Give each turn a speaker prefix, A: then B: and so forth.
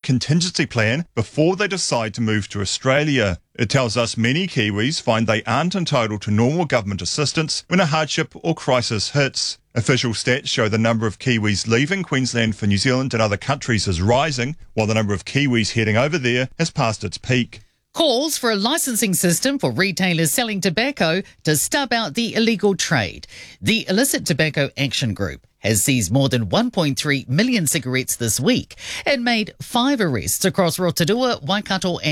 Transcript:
A: contingency plan before they decide to move to Australia. It tells us many Kiwis find they aren't entitled to normal government assistance when a hardship or crisis hits. Official stats show the number of Kiwis leaving Queensland for New Zealand and other countries is rising, while the number of Kiwis heading over there has passed its peak.
B: Calls for a licensing system for retailers selling tobacco to stub out the illegal trade. The Illicit Tobacco Action Group has seized more than 1.3 million cigarettes this week and made 5 arrests across Rotorua, Waikato and